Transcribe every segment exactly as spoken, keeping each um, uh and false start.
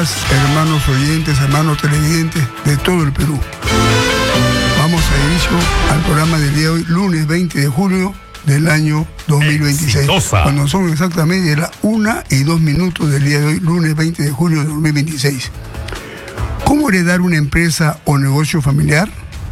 días, hermanos oyentes, hermanos televidentes de todo el Perú. Vamos a inicio al programa del día de hoy, lunes veinte de julio del año dos mil veintiséis. Exitosa. Cuando son exactamente las una y dos minutos del día de hoy, lunes veinte de julio de dos mil veintiséis. ¿Cómo heredar una empresa o negocio familiar?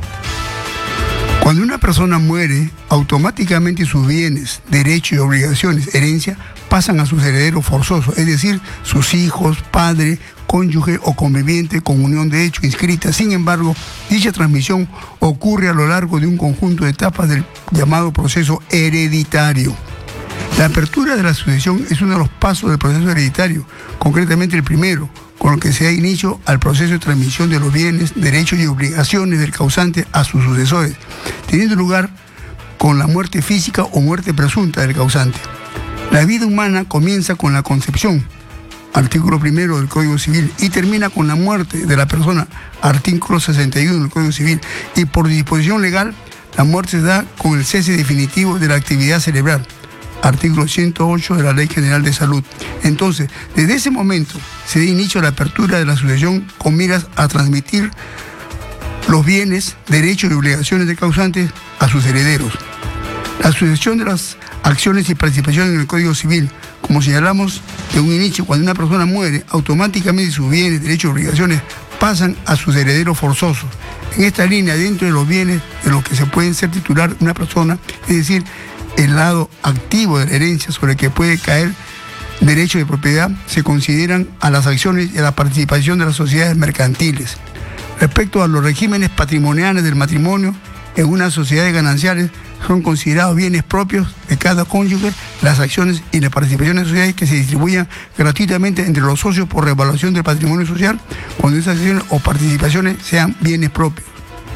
Cuando una persona muere, automáticamente sus bienes, derechos y obligaciones, herencia, pasan a sus herederos forzosos, es decir, sus hijos, padre, cónyuge o conviviente con unión de hecho inscrita. Sin embargo, dicha transmisión ocurre a lo largo de un conjunto de etapas del llamado proceso hereditario. La apertura de la sucesión es uno de los pasos del proceso hereditario, concretamente el primero, con el que se da inicio al proceso de transmisión de los bienes, derechos y obligaciones del causante a sus sucesores, teniendo lugar con la muerte física o muerte presunta del causante. La vida humana comienza con la concepción, artículo primero del Código Civil, y termina con la muerte de la persona, artículo sesenta y uno del Código Civil, y por disposición legal, la muerte se da con el cese definitivo de la actividad cerebral, artículo ciento ocho de la Ley General de Salud. Entonces, desde ese momento se da inicio a la apertura de la sucesión con miras a transmitir los bienes, derechos y obligaciones del causante a sus herederos. La sucesión de las acciones y participaciones en el Código Civil, como señalamos de un inicio, cuando una persona muere, automáticamente sus bienes, derechos y obligaciones pasan a sus herederos forzosos. En esta línea, dentro de los bienes de los que se pueden ser titular una persona, es decir, el lado activo de la herencia sobre el que puede caer derecho de propiedad, se consideran a las acciones y a la participación de las sociedades mercantiles. Respecto a los regímenes patrimoniales del matrimonio, en una sociedad de gananciales son considerados bienes propios de cada cónyuge las acciones y las participaciones sociales que se distribuyan gratuitamente entre los socios por revaluación del patrimonio social, cuando esas acciones o participaciones sean bienes propios.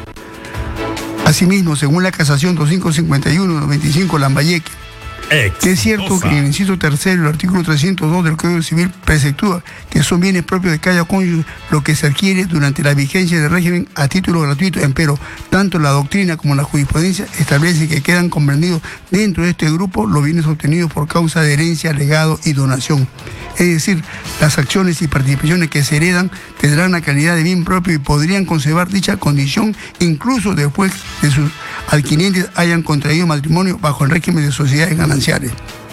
Asimismo, según la casación veinticinco cincuenta y uno noventa y cinco Lambayeque, que es cierto que en el inciso tercero del artículo trescientos dos del Código Civil preceptúa que son bienes propios de cada cónyuge lo que se adquiere durante la vigencia del régimen a título gratuito, empero tanto la doctrina como la jurisprudencia establece que quedan comprendidos dentro de este grupo los bienes obtenidos por causa de herencia, legado y donación. Es decir, las acciones y participaciones que se heredan tendrán la calidad de bien propio y podrían conservar dicha condición incluso después de sus adquirientes hayan contraído matrimonio bajo el régimen de sociedades gananciales.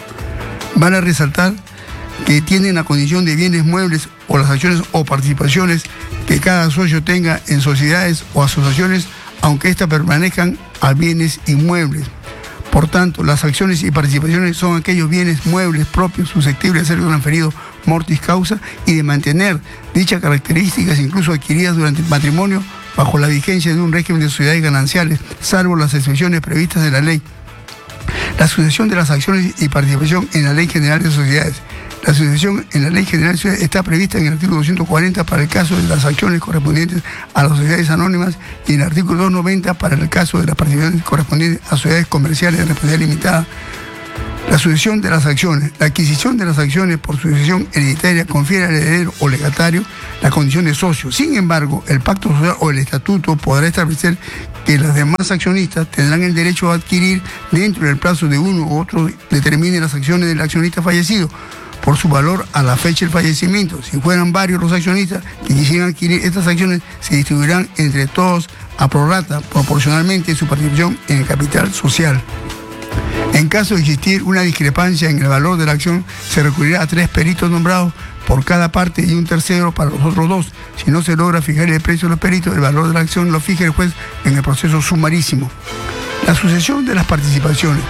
Vale resaltar que tienen la condición de bienes muebles o las acciones o participaciones que cada socio tenga en sociedades o asociaciones, aunque éstas permanezcan a bienes inmuebles. Por tanto, las acciones y participaciones son aquellos bienes muebles propios susceptibles de ser transferidos mortis causa y de mantener dichas características incluso adquiridas durante el matrimonio bajo la vigencia de un régimen de sociedades gananciales, salvo las excepciones previstas en la ley. La sucesión de las acciones y participación en la Ley General de Sociedades. La sucesión en la Ley General de Sociedades está prevista en el artículo doscientos cuarenta para el caso de las acciones correspondientes a las sociedades anónimas y en el artículo doscientos noventa para el caso de las participaciones correspondientes a sociedades comerciales de responsabilidad limitada. La sucesión de las acciones. La adquisición de las acciones por sucesión hereditaria confiere al heredero o legatario la condición de socio. Sin embargo, el pacto social o el estatuto podrá establecer que los demás accionistas tendrán el derecho a adquirir dentro del plazo de uno u otro determine las acciones del accionista fallecido por su valor a la fecha del fallecimiento. Si fueran varios los accionistas que quisieran adquirir estas acciones, se distribuirán entre todos a prorrata proporcionalmente su participación en el capital social. En caso de existir una discrepancia en el valor de la acción, se recurrirá a tres peritos nombrados por cada parte y un tercero para los otros dos. Si no se logra fijar el precio de los peritos, el valor de la acción lo fija el juez en el proceso sumarísimo. La sucesión de las participaciones.